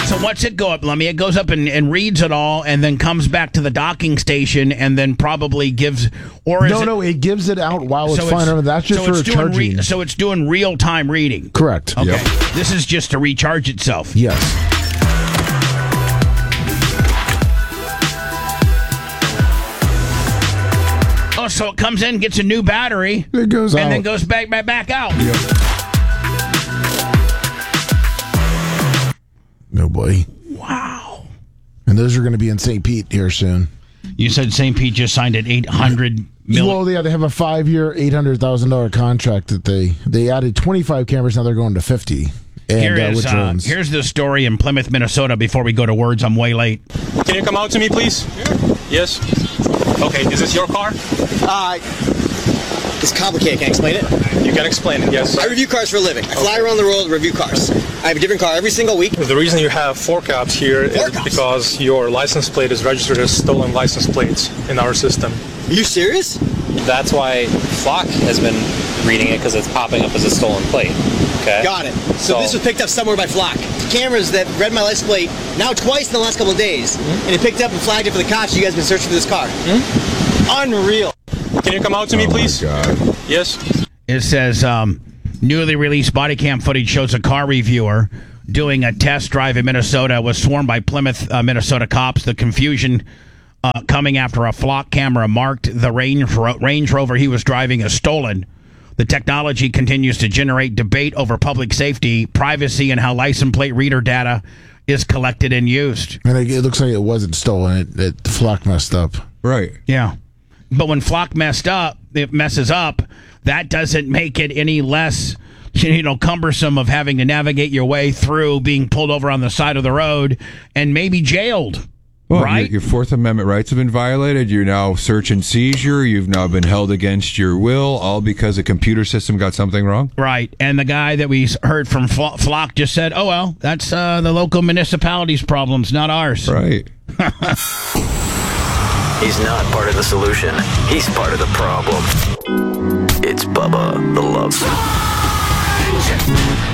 So what's it go up, Lummy? It goes up and reads it all and then comes back to the docking station and then probably gives... No, it gives it out while it's flying over. That's just for charging. So it's doing real-time reading. Correct. Okay. Yep. This is just to recharge itself. Yes. Oh, so it comes in, gets a new battery. It goes out. And then goes back out. Yep. No boy. Wow. And those are going to be in St. Pete here soon. You said St. Pete just signed an $800 million. Well, yeah, they have a 5-year, $800,000 contract that they added 25 cameras. Now they're going to 50. And here's the story in Plymouth, Minnesota. Before we go to words, I'm way late. Can you come out to me, please? Sure. Yes. Okay. Is this your car? It's complicated. Can I explain it? You can explain it. Yes. I review cars for a living. I fly around the world, review cars. I have a different car every single week. The reason you have 4 cops here is because your license plate is registered as stolen license plates in our system. Are you serious? That's why Flock has been reading it, because it's popping up as a stolen plate. Okay. Got it. So this was picked up somewhere by Flock. Cameras that read my license plate now twice in the last couple of days, and it picked up and flagged it for the cops. You guys been searching for this car. Unreal. Can you come out to me, please? God. Yes. It says newly released body cam footage shows a car reviewer doing a test drive in Minnesota was swarmed by Plymouth, Minnesota cops. The confusion coming after a Flock camera marked the Range Rover he was driving as stolen. The technology continues to generate debate over public safety, privacy, and how license plate reader data is collected and used. And it looks like it wasn't stolen. It Flock messed up. Right. Yeah. But when Flock messes up, that doesn't make it any less, cumbersome of having to navigate your way through being pulled over on the side of the road and maybe jailed. Well, right? Your Fourth Amendment rights have been violated. You're now search and seizure. You've now been held against your will, all because a computer system got something wrong. Right. And the guy that we heard from Flock just said, oh, well, that's the local municipality's problems, not ours. Right. He's not part of the solution. He's part of the problem. It's Bubba the Love Sponge.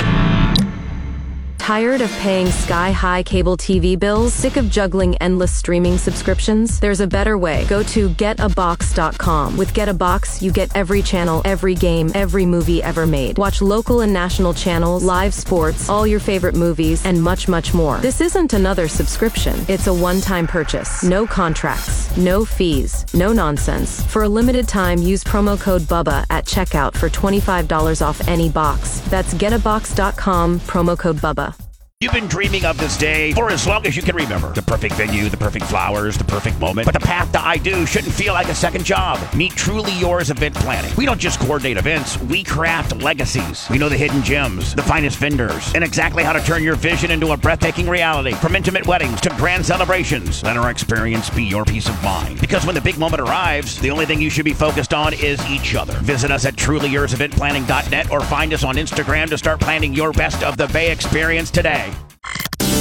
Tired of paying sky-high cable TV bills? Sick of juggling endless streaming subscriptions? There's a better way. Go to getabox.com. With Get a Box, you get every channel, every game, every movie ever made. Watch local and national channels, live sports, all your favorite movies, and much, much more. This isn't another subscription. It's a one-time purchase. No contracts, no fees, no nonsense. For a limited time, use promo code BUBBA at checkout for $25 off any box. That's getabox.com, promo code BUBBA. You've been dreaming of this day for as long as you can remember. The perfect venue, the perfect flowers, the perfect moment. But the path to I Do shouldn't feel like a second job. Meet Truly Yours Event Planning. We don't just coordinate events, we craft legacies. We know the hidden gems, the finest vendors, and exactly how to turn your vision into a breathtaking reality. From intimate weddings to grand celebrations, let our experience be your peace of mind. Because when the big moment arrives, the only thing you should be focused on is each other. Visit us at trulyourseventplanning.net or find us on Instagram to start planning your best of the Bay experience today.